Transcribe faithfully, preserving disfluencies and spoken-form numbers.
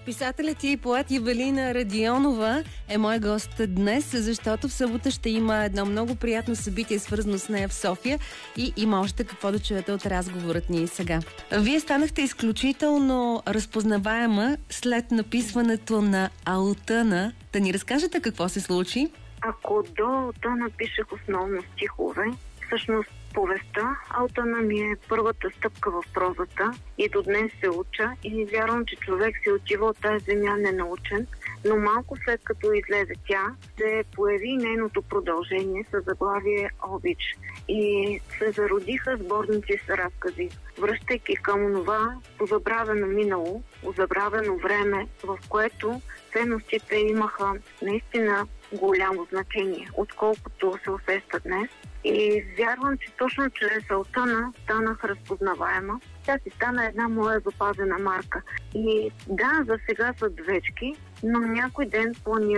Писателят и поет Ивелина Радионова е мой гост днес, защото в събота ще има едно много приятно събитие, свързано с нея в София, и има още какво да чуете от разговорът ни сега. Вие станахте изключително разпознаваема след написването на Алтъна. Да ни разкажете какво се случи? Ако до Алтъна пишех основно стихове, всъщност повестта Алтъна ми е първата стъпка в прозата и до днес се уча и вярвам, че човек се отива от тази земя ненаучен, но малко след като излезе тя, се появи нейното продължение със заглавие Обич и се зародиха сборници с разкази, връщайки към онова позабравено минало, позабравено време, в което ценностите имаха наистина голямо значение, отколкото се усеща днес. И вярвам, че точно чрез Алтъна станах разпознаваема. Тя си стана една моя запазена марка. И да, за сега са двечки, но някой ден планирам